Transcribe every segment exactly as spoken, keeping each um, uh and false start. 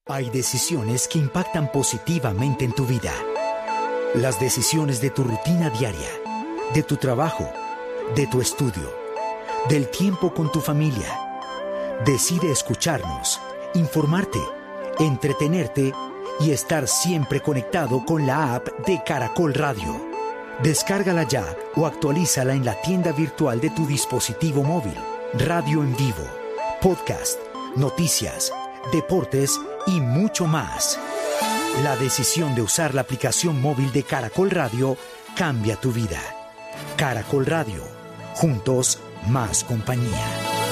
Hay decisiones que impactan positivamente en tu vida. Las decisiones de tu rutina diaria, de tu trabajo, de tu estudio, del tiempo con tu familia. Decide escucharnos, informarte, entretenerte y estar siempre conectado con la app de Caracol Radio. Descárgala ya o actualízala en la tienda virtual de tu dispositivo móvil. Radio en vivo, podcast, noticias, deportes y mucho más. La decisión de usar la aplicación móvil de Caracol Radio cambia tu vida. Caracol Radio. Juntos, más compañía.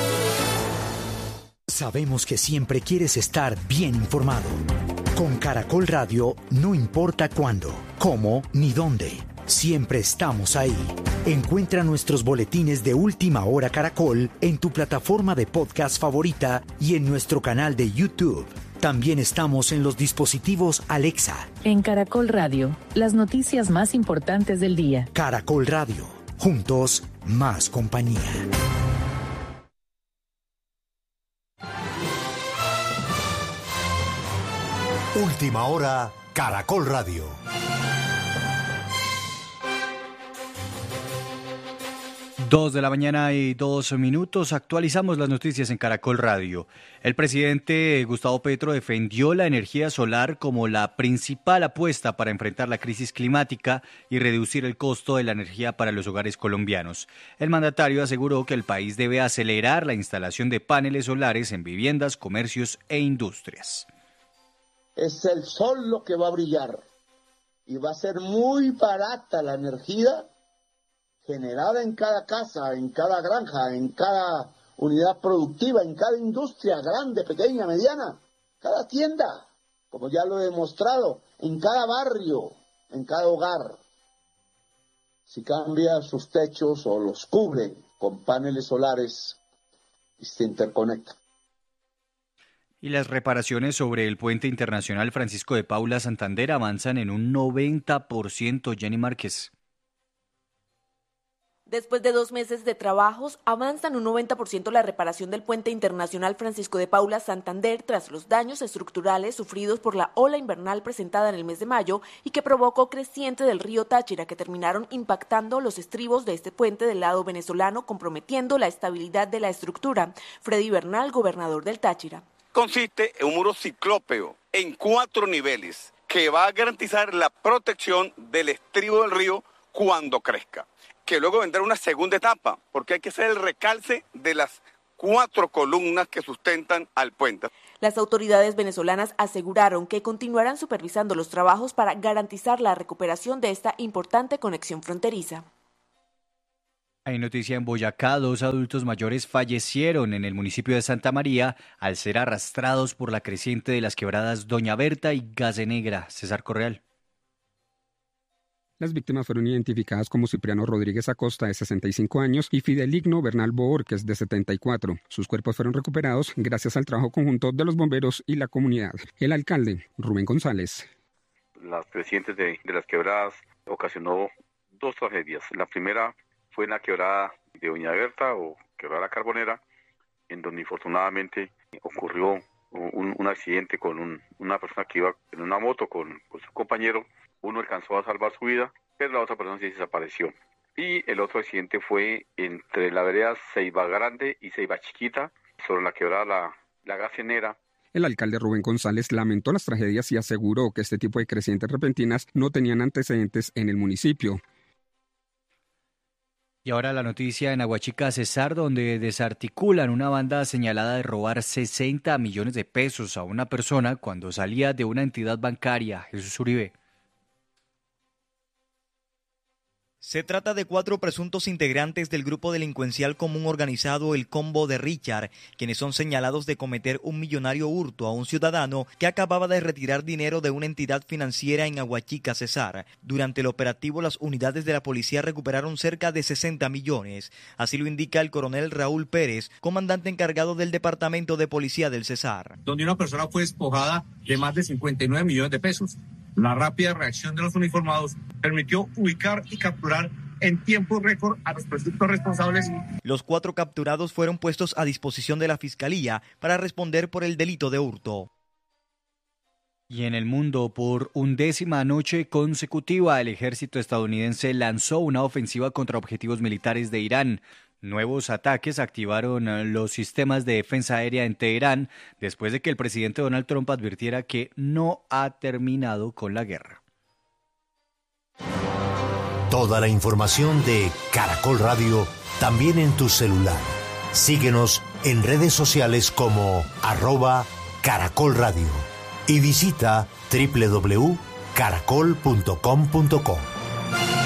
Sabemos que siempre quieres estar bien informado. Con Caracol Radio no importa cuándo, cómo ni dónde. Siempre estamos ahí. Encuentra nuestros boletines de Última Hora Caracol en tu plataforma de podcast favorita y en nuestro canal de YouTube. También estamos en los dispositivos Alexa. En Caracol Radio, las noticias más importantes del día. Caracol Radio. Juntos, más compañía. Última Hora, Caracol Radio. Dos de la mañana y dos minutos. Actualizamos las noticias en Caracol Radio. El presidente Gustavo Petro defendió la energía solar como la principal apuesta para enfrentar la crisis climática y reducir el costo de la energía para los hogares colombianos. El mandatario aseguró que el país debe acelerar la instalación de paneles solares en viviendas, comercios e industrias. Es el sol lo que va a brillar y va a ser muy barata la energía generada en cada casa, en cada granja, en cada unidad productiva, en cada industria, grande, pequeña, mediana, cada tienda, como ya lo he demostrado, en cada barrio, en cada hogar. Si cambia sus techos o los cubre con paneles solares y se interconecta. Y las reparaciones sobre el puente internacional Francisco de Paula Santander avanzan en un noventa por ciento, Jenny Márquez. Después de dos meses de trabajos, avanza en un noventa por ciento la reparación del puente internacional Francisco de Paula Santander tras los daños estructurales sufridos por la ola invernal presentada en el mes de mayo y que provocó creciente del río Táchira, que terminaron impactando los estribos de este puente del lado venezolano, comprometiendo la estabilidad de la estructura. Freddy Bernal, gobernador del Táchira. Consiste en un muro ciclópeo en cuatro niveles que va a garantizar la protección del estribo del río cuando crezca, que luego vendrá una segunda etapa, porque hay que hacer el recalce de las cuatro columnas que sustentan al puente. Las autoridades venezolanas aseguraron que continuarán supervisando los trabajos para garantizar la recuperación de esta importante conexión fronteriza. Hay noticia en Boyacá, dos adultos mayores fallecieron en el municipio de Santa María al ser arrastrados por la creciente de las quebradas Doña Berta y Gacenegra. César Correal. Las víctimas fueron identificadas como Cipriano Rodríguez Acosta, de sesenta y cinco años, y Fideligno Bernal Boorques, de setenta y cuatro. Sus cuerpos fueron recuperados gracias al trabajo conjunto de los bomberos y la comunidad. El alcalde, Rubén González. Las crecientes de, de las quebradas ocasionó dos tragedias. La primera fue en la quebrada de Doña Berta, o quebrada Carbonera, en donde infortunadamente ocurrió un, un accidente con un, una persona que iba en una moto con, con su compañero. Uno alcanzó a salvar su vida, pero la otra persona sí desapareció. Y el otro accidente fue entre la vereda Ceiba Grande y Ceiba Chiquita, sobre la quebrada La, la Gacenera. El alcalde Rubén González lamentó las tragedias y aseguró que este tipo de crecientes repentinas no tenían antecedentes en el municipio. Y ahora la noticia en Aguachica, Cesar, donde desarticulan una banda señalada de robar sesenta millones de pesos a una persona cuando salía de una entidad bancaria. Jesús Uribe. Se trata de cuatro presuntos integrantes del grupo delincuencial común organizado El Combo de Richard, quienes son señalados de cometer un millonario hurto a un ciudadano que acababa de retirar dinero de una entidad financiera en Aguachica, Cesar. Durante el operativo, las unidades de la policía recuperaron cerca de sesenta millones. Así lo indica el coronel Raúl Pérez, comandante encargado del Departamento de Policía del Cesar. Donde una persona fue despojada de más de cincuenta y nueve millones de pesos. La rápida reacción de los uniformados permitió ubicar y capturar en tiempo récord a los presuntos responsables. Los cuatro capturados fueron puestos a disposición de la Fiscalía para responder por el delito de hurto. Y en el mundo, por undécima noche consecutiva, el ejército estadounidense lanzó una ofensiva contra objetivos militares de Irán. Nuevos ataques activaron los sistemas de defensa aérea en Teherán después de que el presidente Donald Trump advirtiera que no ha terminado con la guerra. Toda la información de Caracol Radio también en tu celular. Síguenos en redes sociales como arroba Caracol Radio y visita doble u doble u doble u punto caracol punto com punto co.